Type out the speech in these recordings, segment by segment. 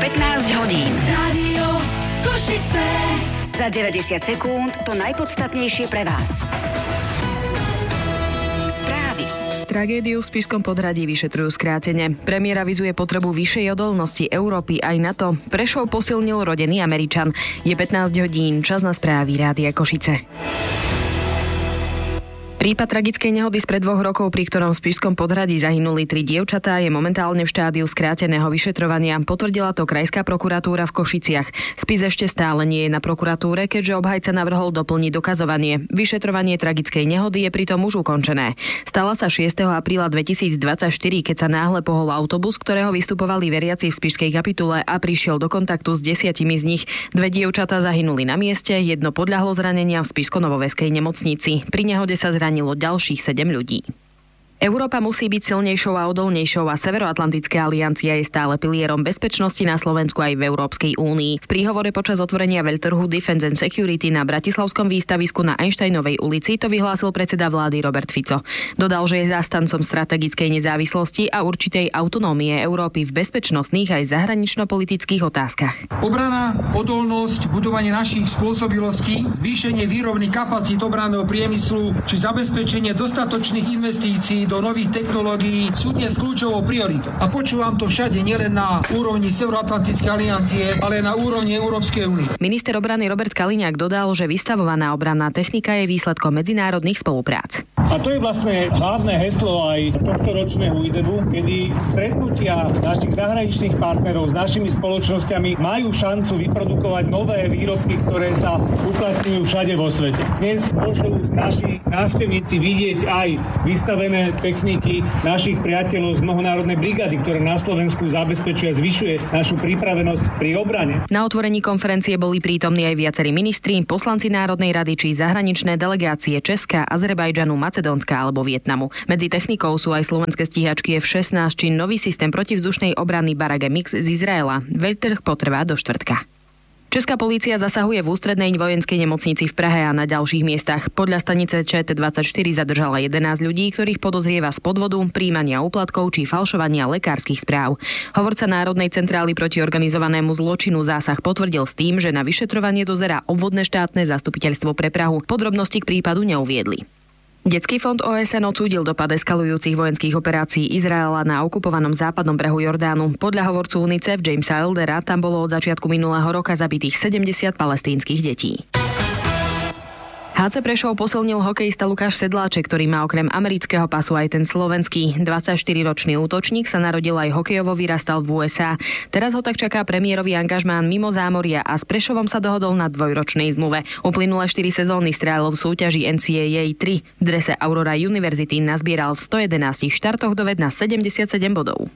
15 hodín. Rádio Košice. Za 90 sekúnd to najpodstatnejšie pre vás. Správy. Tragédiu v Spišskom Podhradí vyšetrujú skrátene. Premiér avizuje potrebu vyššej odolnosti Európy aj NATO. Prešov posilnil rodený Američan. Je 15 hodín, čas na správy Rádia Košice. Prípad tragickej nehody spred 2 rokov, pri ktorom v Spišskom Podhradí zahynuli 3 dievčatá, je momentálne v štádiu skráteného vyšetrovania. Potvrdila to Krajská prokuratúra v Košiciach. Spis ešte stále nie je na prokuratúre, keďže obhajca navrhol doplniť dokazovanie. Vyšetrovanie tragickej nehody je pritom už ukončené. Stala sa 6. apríla 2024, keď sa náhle pohol autobus, ktorého vystupovali veriaci v spišskej kapitule a prišiel do kontaktu s 10 z nich. 2 dievčatá zahynuli na mieste, jedno podľahlo zranenia v Spišsko-Novoveskej nemocnici. Pri nehode sa zranilo ďalších 7 ľudí. Európa musí byť silnejšou a odolnejšou a Severoatlantická aliancia je stále pilierom bezpečnosti na Slovensku aj v Európskej únii. V príhovore počas otvorenia veľtrhu Defense and Security na bratislavskom výstavisku na Einsteinovej ulici to vyhlásil predseda vlády Robert Fico. Dodal, že je zástancom strategickej nezávislosti a určitej autonómie Európy v bezpečnostných aj zahranično-politických otázkach. Obrana, odolnosť, budovanie našich spôsobilostí, zvýšenie výrobných kapacít obranného priemyslu či zabezpečenie dostatočných investícií do nových technológií sú dnes kľúčovou prioritou. A počúvam to všade, nielen na úrovni Severoatlantickej aliancie, ale na úrovni Európskej únie. Minister obrany Robert Kaliňák dodal, že vystavovaná obranná technika je výsledkom medzinárodných spoluprác. A to je vlastne hlavné heslo aj tohto ročného IDEBu, kedy stretnutia našich zahraničných partnerov s našimi spoločnosťami majú šancu vyprodukovať nové výrobky, ktoré sa uplatňujú všade vo svete. Dnes môžu naši návštevníci vidieť aj vystavené techniky našich priateľov z mnohonárodnej brigády, ktorá na Slovensku zabezpečuje a zvyšuje našu pripravenosť pri obrane. Na otvorení konferencie boli prítomní aj viacerí ministri, poslanci Národnej rady či zahraničné delegácie Česka, Azerbajdžanu, Macedónska alebo Vietnamu. Medzi technikou sú aj slovenské stíhačky F-16 či nový systém protivzdušnej obrany Barage Mix z Izraela. Veľtrh potrvá do štvrtka. Česká polícia zasahuje v ústrednej vojenskej nemocnici v Prahe a na ďalších miestach. Podľa stanice ČT24 zadržala 11 ľudí, ktorých podozrieva z podvodu, príjmania úplatkov či falšovania lekárskych správ. Hovorca Národnej centrály proti organizovanému zločinu Zásah potvrdil s tým, že na vyšetrovanie dozerá obvodné štátne zastupiteľstvo pre Prahu. Podrobnosti k prípadu neuviedli. Detský fond OSN odsúdil dopad eskalujúcich vojenských operácií Izraela na okupovanom západnom brehu Jordánu. Podľa hovorcu UNICEF Jamesa Eldera tam bolo od začiatku minulého roka zabitých 70 palestínskych detí. HC Prešov posilnil hokejista Lukáš Sedláček, ktorý má okrem amerického pasu aj ten slovenský. 24-ročný útočník sa narodil aj hokejovo vyrastal v USA. Teraz ho tak čaká premiérový angažmán mimo zámoria a s Prešovom sa dohodol na 2-ročnej zmluve. Uplynulé 4 sezóny strelil v súťaži NCAA 3. V drese Aurora University nazbieral v 111 štartoch dovedna 77 bodov.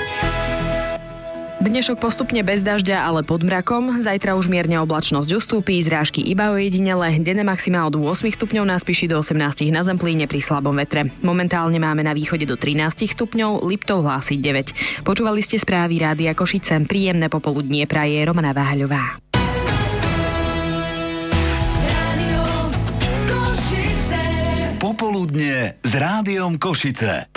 Dnešok postupne bez dažďa, ale pod mrakom. Zajtra už mierne oblačnosť ustúpi, zrážky iba ojedinele. Denné maxima od 8 stupňov na Spiši do 18 na Zemplíne pri slabom vetre. Momentálne máme na východe do 13 stupňov, Liptov hlási 9. Počúvali ste správy Rádia Košice. Príjemné popoludnie praje Romana Váhaľová. Popoludnie s Rádiom Košice.